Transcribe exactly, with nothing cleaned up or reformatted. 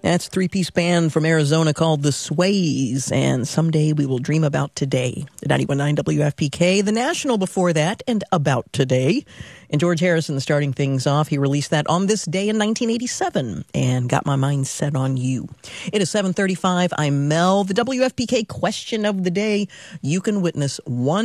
That's a three-piece band from Arizona called The Sways, and Someday We Will Dream About Today. The ninety-one point nine W F P K, The National before that, and About Today. And George Harrison starting things off. He released that on this day in nineteen eighty-seven, and Got My Mind Set on You. It is seven thirty-five. I'm Mel. The W F P K question of the day. You can witness one